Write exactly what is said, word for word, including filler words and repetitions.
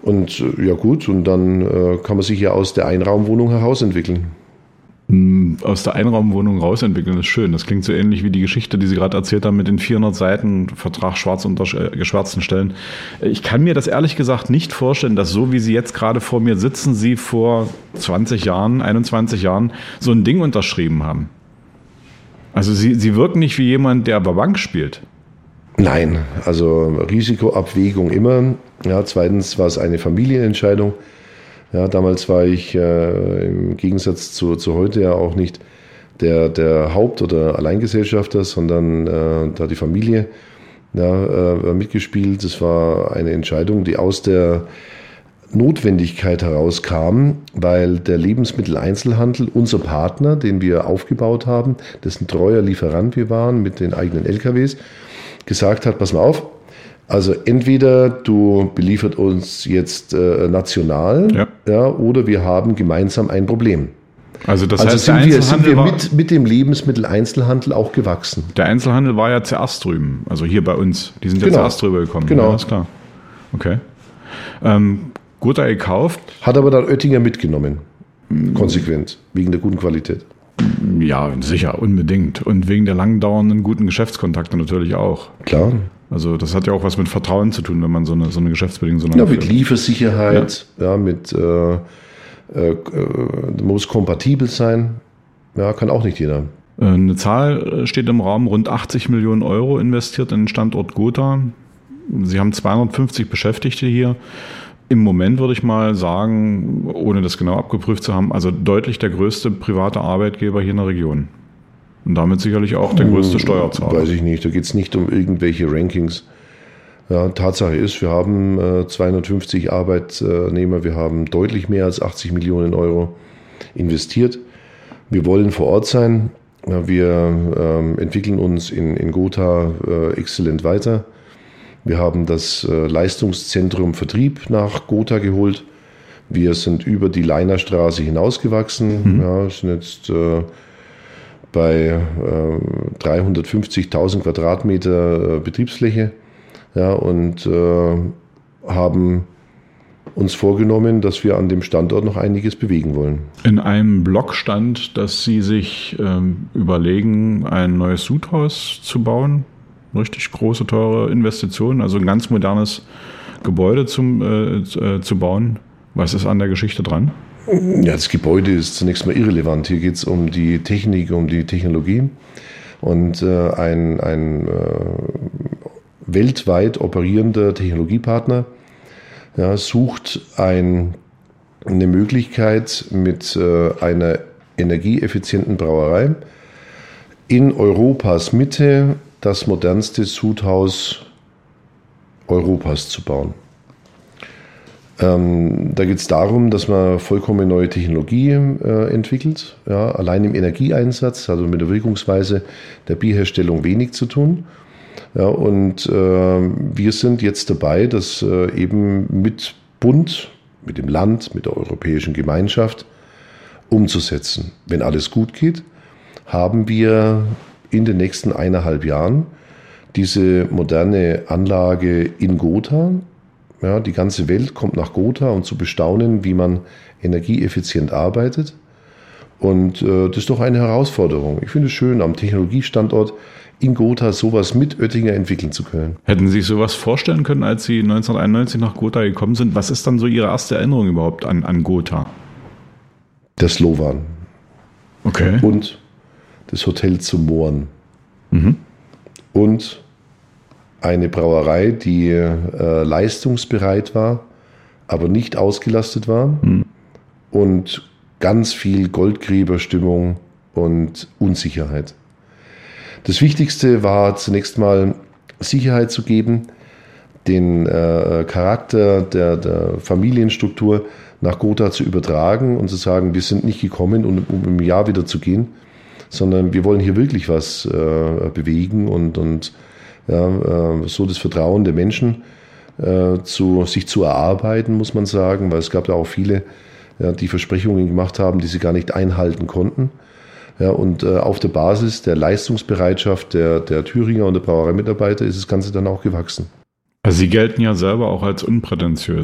Und äh, ja gut, und dann äh, kann man sich ja aus der Einraumwohnung herausentwickeln. Aus der Einraumwohnung rausentwickeln ist schön. Das klingt so ähnlich wie die Geschichte, die Sie gerade erzählt haben mit den vierhundert Seiten Vertrag schwarz unter äh, geschwärzten Stellen. Ich kann mir das ehrlich gesagt nicht vorstellen, dass so wie Sie jetzt gerade vor mir sitzen, Sie vor zwanzig Jahren, einundzwanzig Jahren so ein Ding unterschrieben haben. Also Sie, Sie wirken nicht wie jemand, der bei Bank spielt. Nein, also Risikoabwägung immer. Ja, zweitens war es eine Familienentscheidung. Ja, damals war ich äh, im Gegensatz zu, zu heute ja auch nicht der, der Haupt- oder Alleingesellschafter, sondern äh, da die Familie ja, äh, mitgespielt. Das war eine Entscheidung, die aus der Notwendigkeit herauskam, weil der Lebensmitteleinzelhandel, unser Partner, den wir aufgebaut haben, dessen treuer Lieferant wir waren mit den eigenen L K Ws, gesagt hat, pass mal auf, also entweder du beliefert uns jetzt äh, national, ja. Ja, oder wir haben gemeinsam ein Problem. Also das also heißt, sind der wir, sind wir war, mit, mit dem Lebensmitteleinzelhandel auch gewachsen. Der Einzelhandel war ja zuerst drüben, also hier bei uns. Die sind ja genau. zuerst drüber gekommen. Genau. Ja, ist klar. Okay. Ähm, Gotha gekauft. Hat aber dann Oettinger mitgenommen. Konsequent. Wegen der guten Qualität. Ja, sicher, unbedingt. Und wegen der lang dauernden guten Geschäftskontakte natürlich auch. Klar. Also das hat ja auch was mit Vertrauen zu tun, wenn man so eine, so eine Geschäftsbedingung so ja, mit Liefersicherheit, ja, ja mit äh, äh, muss kompatibel sein. Ja, kann auch nicht jeder. Eine Zahl steht im Raum, rund achtzig Millionen Euro investiert in den Standort Gotha. Sie haben zweihundertfünfzig Beschäftigte hier. Im Moment würde ich mal sagen, ohne das genau abgeprüft zu haben, also deutlich der größte private Arbeitgeber hier in der Region. Und damit sicherlich auch der größte Steuerzahler. Weiß ich nicht, da geht es nicht um irgendwelche Rankings. Ja, Tatsache ist, wir haben äh, zweihundertfünfzig Arbeitnehmer, wir haben deutlich mehr als achtzig Millionen Euro investiert. Wir wollen vor Ort sein, ja, wir ähm, entwickeln uns in, in Gotha äh, exzellent weiter. Wir haben das äh, Leistungszentrum Vertrieb nach Gotha geholt. Wir sind über die Leinerstraße hinausgewachsen, mhm. ja, sind jetzt äh, bei äh, dreihundertfünfzigtausend Quadratmeter äh, Betriebsfläche, ja, und äh, haben uns vorgenommen, dass wir an dem Standort noch einiges bewegen wollen. In einem Blog stand, dass Sie sich ähm, überlegen, ein neues Sudhaus zu bauen. Richtig große, teure Investitionen, also ein ganz modernes Gebäude zum, äh, zu bauen. Was ist an der Geschichte dran? Ja, das Gebäude ist zunächst mal irrelevant. Hier geht es um die Technik, um die Technologie. Und äh, ein, ein äh, weltweit operierender Technologiepartner ja, sucht ein, eine Möglichkeit mit äh, einer energieeffizienten Brauerei in Europas Mitte das modernste Sudhaus Europas zu bauen. Ähm, da geht es darum, dass man vollkommen neue Technologie äh, entwickelt, ja, allein im Energieeinsatz, also mit der Wirkungsweise der Bierherstellung wenig zu tun. Ja, und äh, wir sind jetzt dabei, das äh, eben mit Bund, mit dem Land, mit der Europäischen Gemeinschaft umzusetzen. Wenn alles gut geht, haben wir in den nächsten eineinhalb Jahren diese moderne Anlage in Gotha. Ja, die ganze Welt kommt nach Gotha, um zu bestaunen, wie man energieeffizient arbeitet. Und äh, das ist doch eine Herausforderung. Ich finde es schön, am Technologiestandort in Gotha sowas mit Oettinger entwickeln zu können. Hätten Sie sich sowas vorstellen können, als Sie neunzehnhunderteinundneunzig nach Gotha gekommen sind? Was ist dann so Ihre erste Erinnerung überhaupt an, an Gotha? Der Slovan. Okay. Und das Hotel zum Mohren. Mhm. Und eine Brauerei, die äh, leistungsbereit war, aber nicht ausgelastet war. Mhm. Und ganz viel Goldgräberstimmung und Unsicherheit. Das Wichtigste war zunächst mal Sicherheit zu geben, den äh, Charakter der, der Familienstruktur nach Gotha zu übertragen und zu sagen, wir sind nicht gekommen, um, um im Jahr wieder zu gehen, sondern wir wollen hier wirklich was äh, bewegen und, und ja, äh, so das Vertrauen der Menschen äh, zu, sich zu erarbeiten, muss man sagen, weil es gab ja auch viele, ja, die Versprechungen gemacht haben, die sie gar nicht einhalten konnten. Ja, und äh, auf der Basis der Leistungsbereitschaft der, der Thüringer und der Brauereimitarbeiter ist das Ganze dann auch gewachsen. Also Sie gelten ja selber auch als unprätentiös.